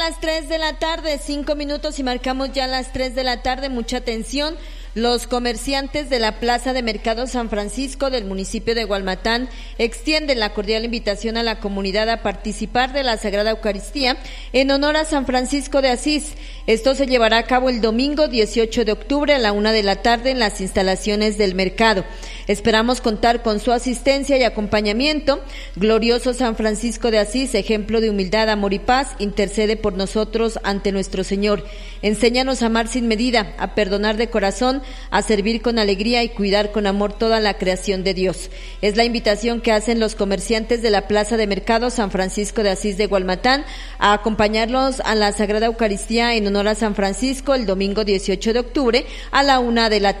las 3 de la tarde, 5 minutos y marcamos ya las 3 de la tarde. Mucha atención. Los comerciantes de la Plaza de Mercado San Francisco del municipio de Gualmatán extienden la cordial invitación a la comunidad a participar de la Sagrada Eucaristía en honor a San Francisco de Asís. Esto se llevará a cabo el domingo 18 de octubre a la 1 de la tarde en las instalaciones del mercado. Esperamos contar con su asistencia y acompañamiento. Glorioso San Francisco de Asís, ejemplo de humildad, amor y paz, intercede por nosotros ante nuestro Señor. Enséñanos a amar sin medida, a perdonar de corazón, a servir con alegría y cuidar con amor toda la creación de Dios. Es la invitación que hacen los comerciantes de la Plaza de Mercado San Francisco de Asís de Gualmatán a acompañarlos a la Sagrada Eucaristía en honor a San Francisco el domingo 18 de octubre a la 1 de la tarde.